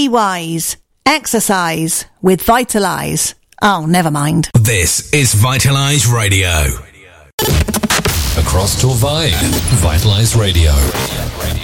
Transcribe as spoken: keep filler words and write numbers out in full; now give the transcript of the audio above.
wise. Exercise with Vitalise. Oh, never mind. This is Vitalise Radio. Across Torvine, Vitalise Radio.